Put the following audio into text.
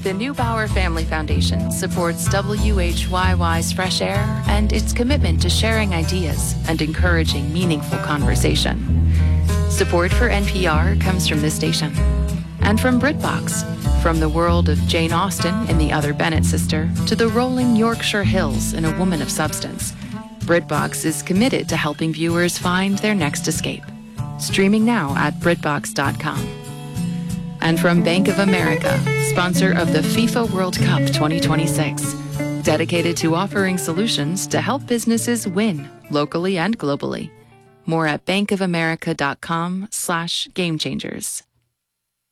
The Neubauer Family Foundation supports WHYY's Fresh Air and its commitment to sharing ideas and encouraging meaningful conversation. Support for NPR comes from this station and from BritBox. From the world of Jane Austen in The Other Bennet Sister to the rolling Yorkshire Hills in A Woman of Substance, BritBox is committed to helping viewers find their next escape. Streaming now at BritBox.com. And from Bank of America, sponsor of the FIFA World Cup 2026, dedicated to offering solutions to help businesses win locally and globally. More at bankofamerica.com/gamechangers.